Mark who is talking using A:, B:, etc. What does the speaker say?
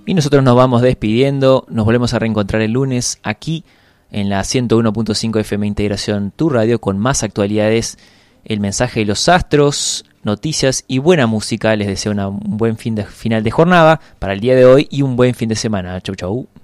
A: Y nosotros nos vamos despidiendo, nos volvemos a reencontrar el lunes aquí en la 101.5 FM Integración, tu radio, con más actualidades, el mensaje de los astros, noticias y buena música. Les deseo un buen final de jornada para el día de hoy y un buen fin de semana. Chau, chau.